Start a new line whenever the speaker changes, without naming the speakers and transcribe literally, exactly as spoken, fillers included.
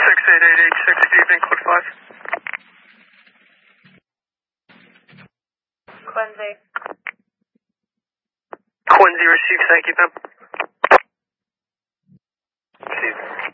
six eight eight eight six, good evening, code five.
Quincy.
Quincy received, thank you, ma'am. Received.